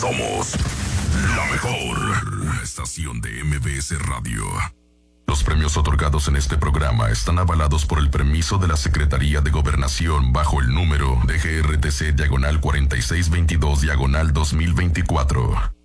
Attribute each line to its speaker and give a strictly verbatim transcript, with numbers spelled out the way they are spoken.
Speaker 1: Somos la mejor, una estación de M B S Radio. Los premios otorgados en este programa están avalados por el permiso de la Secretaría de Gobernación bajo el número de G R T C diagonal cuarenta y seis veintidós diagonal dos mil veinticuatro.